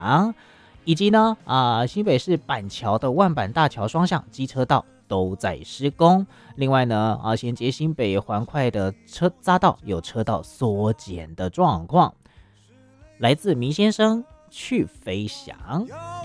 以及呢新北市板桥的万板大桥双向机车道都在施工。另外呢衔接新北环快的匝道有车道缩减的状况。来自迷先生去飞翔。